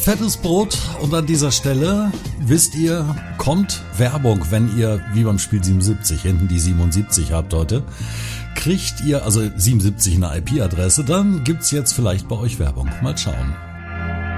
fettes Brot und an dieser Stelle, wisst ihr, kommt Werbung, wenn ihr, wie beim Spiel 77, hinten die 77 habt heute, kriegt ihr, also 77 eine IP-Adresse, dann gibt's jetzt vielleicht bei euch Werbung. Mal schauen.